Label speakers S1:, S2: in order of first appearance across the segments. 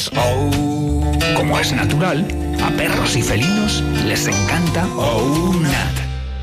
S1: felinos. Oh. Como es natural, a perros y felinos les encanta OUNAT.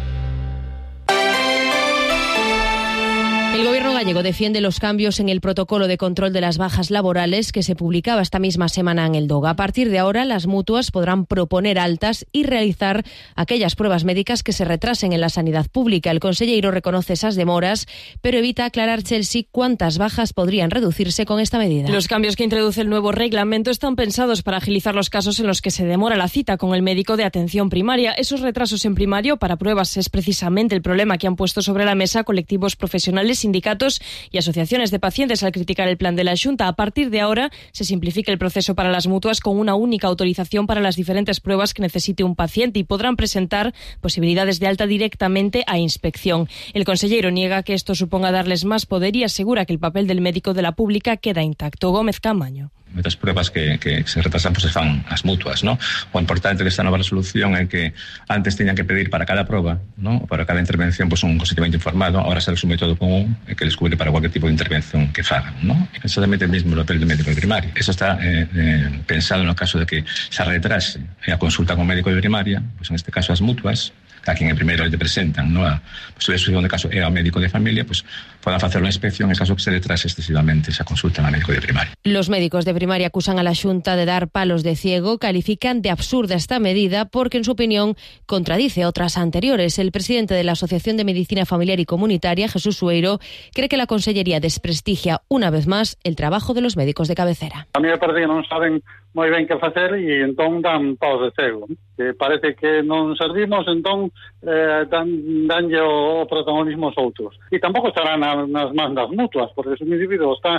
S2: El Gobierno gallego defiende los cambios en el protocolo de control de las bajas laborales que se publicaba esta misma semana en el DOGA. A partir de ahora, las mutuas podrán proponer altas y realizar aquellas pruebas médicas que se retrasen en la sanidad pública. El conselleiro reconoce esas demoras, pero evita aclarar Chelsea cuántas bajas podrían reducirse con esta medida.
S3: Los cambios que introduce el nuevo reglamento están pensados para agilizar los casos en los que se demora la cita con el médico de atención primaria. Esos retrasos en primario para pruebas es precisamente el problema que han puesto sobre la mesa colectivos profesionales, sindicatos y asociaciones de pacientes al criticar el plan de la Xunta. A partir de ahora se simplifica el proceso para las mutuas con una única autorización para las diferentes pruebas que necesite un paciente y podrán presentar posibilidades de alta directamente a inspección. El conselleiro niega que esto suponga darles más poder y asegura que el papel del médico de la pública queda intacto. Gómez Camaño.
S4: Moitas pruebas que se retrasan se fan as mutuas, ¿no? O importante desta nova resolución é que antes teñan que pedir para cada proba, ¿no? Para cada intervención un consentimento informado, ahora se resume todo con un que les cubre para cualquier tipo de intervención que fagan, ¿no? Exactamente o mesmo papel do médico de primaria. Eso está pensado no caso de que se retrase a consulta con o médico de primaria, pues en este caso as mutuas, a quien en primeiro le presentan, ¿no? A posible de caso é ao médico de familia, pues podan facer unha inspección en caso que se retrase excesivamente esa consulta ao médico de primaria.
S2: Los médicos de primaria acusan a la Xunta de dar palos de ciego, califican de absurda esta medida porque, en su opinión, contradice otras anteriores. El presidente de la Asociación de Medicina Familiar y Comunitaria, Jesús Sueiro, cree que la Consellería desprestigia una vez más el trabajo de los médicos de cabecera.
S5: A mí me parece que non saben moi ben que facer e entón dan palos de cego. Que parece que non servimos, entón danlle o protagonismo aos outros. E tampouco estará nas mans das mutuas, porque se un individuo está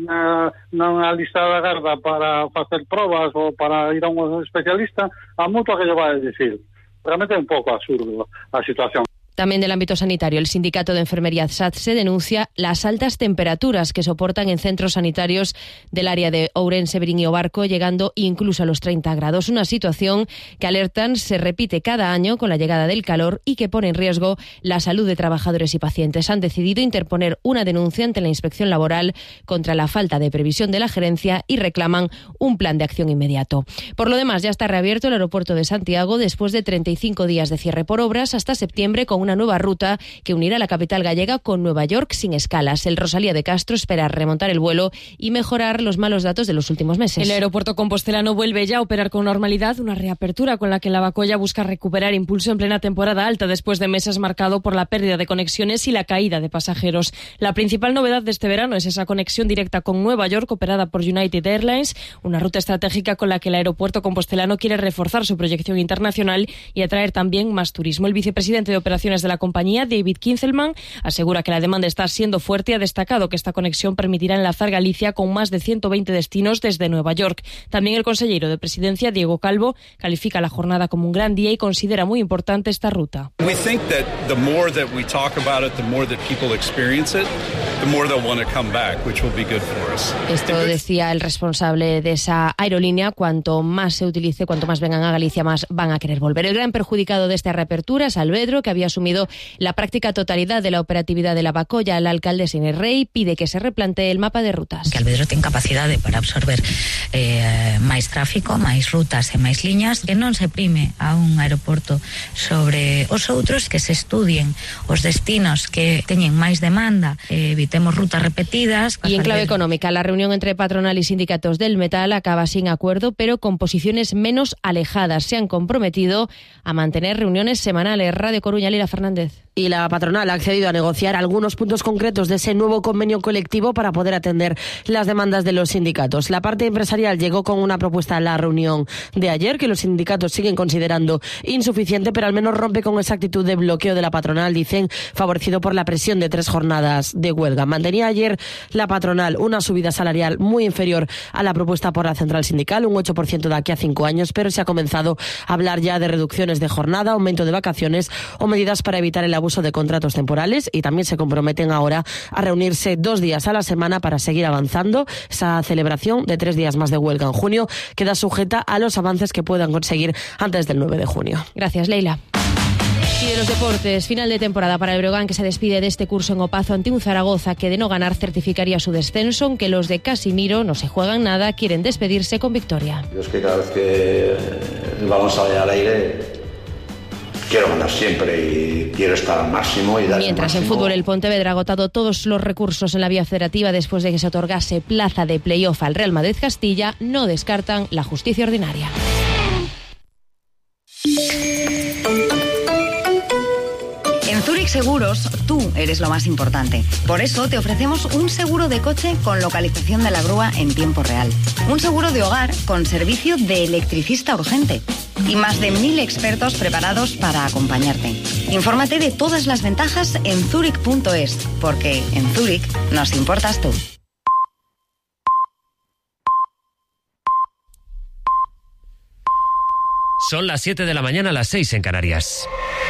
S5: na lista da garda para facer probas ou para ir a un especialista, a mutua que lle vai a dicir. Realmente é un pouco absurdo a situación.
S2: También del ámbito sanitario, el sindicato de enfermería SATSE denuncia las altas temperaturas que soportan en centros sanitarios del área de Ourense, Verín y Obarco, llegando incluso a los 30 grados. Una situación que alertan se repite cada año con la llegada del calor y que pone en riesgo la salud de trabajadores y pacientes. Han decidido interponer una denuncia ante la Inspección Laboral contra la falta de previsión de la gerencia y reclaman un plan de acción inmediato. Por lo demás, ya está reabierto el aeropuerto de Santiago después de 35 días de cierre por obras hasta septiembre, con una nueva ruta que unirá la capital gallega con Nueva York sin escalas. El Rosalía de Castro espera remontar el vuelo y mejorar los malos datos de los últimos meses.
S3: El aeropuerto compostelano vuelve ya a operar con normalidad, una reapertura con la que la Bacolla busca recuperar impulso en plena temporada alta después de meses marcado por la pérdida de conexiones y la caída de pasajeros. La principal novedad de este verano es esa conexión directa con Nueva York operada por United Airlines, una ruta estratégica con la que el aeropuerto compostelano quiere reforzar su proyección internacional y atraer también más turismo. El vicepresidente de operaciones de la compañía, David Kinzelman, asegura que la demanda está siendo fuerte y ha destacado que esta conexión permitirá enlazar Galicia con más de 120 destinos desde Nueva York. También el consejero de Presidencia, Diego Calvo, califica la jornada como un gran día y considera muy importante esta ruta.
S6: We think that the more that we talk about it, the more that people experience it, the more they'll want to come back, which will be good for us.
S2: Esto decía el responsable de esa aerolínea: cuanto más se utilice, cuanto más vengan a Galicia, más van a querer volver. El gran perjudicado de esta reapertura es Alvedro, que había asumido la práctica totalidad de la operatividad de la Bacolla. La alcaldesa Inés Rey pide que se replantee el mapa de rutas.
S7: Que Alvedro ten capacidade para absorber máis tráfico, máis rutas e máis liñas, que non se prime a un aeroporto sobre os outros, que se estudien os destinos que teñen máis demanda, evitemos rutas repetidas.
S2: Y en clave económica, la reunión entre patronal y sindicatos del metal acaba sin acuerdo, pero con posiciones menos alejadas. Se han comprometido a mantener reuniones semanales. Radio Coruña, Lila Fernández.
S8: Y la patronal ha accedido a negociar algunos puntos concretos de ese nuevo convenio colectivo para poder atender las demandas de los sindicatos. La parte empresarial llegó con una propuesta a la reunión de ayer que los sindicatos siguen considerando insuficiente, pero al menos rompe con esa actitud de bloqueo de la patronal, dicen, favorecido por la presión de 3 jornadas de huelga. Mantenía ayer la patronal una subida salarial muy inferior a la propuesta por la central sindical, un 8% de aquí a 5 años, pero se ha comenzado a hablar ya de reducciones de jornada, aumento de vacaciones o medidas para evitar el abuso de contratos temporales, y también se comprometen ahora a reunirse 2 días a la semana para seguir avanzando. Esa celebración de 3 días más de huelga en junio queda sujeta a los avances que puedan conseguir antes del 9 de junio.
S2: Gracias, Leila. Y de los deportes, final de temporada para el Breogán, que se despide de este curso en Opazo ante un Zaragoza que de no ganar certificaría su descenso, aunque los de Casimiro no se juegan nada, quieren despedirse con victoria.
S9: Yo es que cada vez que el balón sale al aire quiero ganar siempre y quiero estar al máximo.
S2: Mientras en fútbol el Pontevedra ha agotado todos los recursos en la vía federativa después de que se otorgase plaza de playoff al Real Madrid Castilla, no descartan la justicia ordinaria.
S10: En Zurich Seguros, tú eres lo más importante. Por eso te ofrecemos un seguro de coche con localización de la grúa en tiempo real. Un seguro de hogar con servicio de electricista urgente. Y más de 1000 expertos preparados para acompañarte. Infórmate de todas las ventajas en zurich.es, porque en Zurich nos importas tú.
S11: Son las 7 de la mañana, las 6 en Canarias.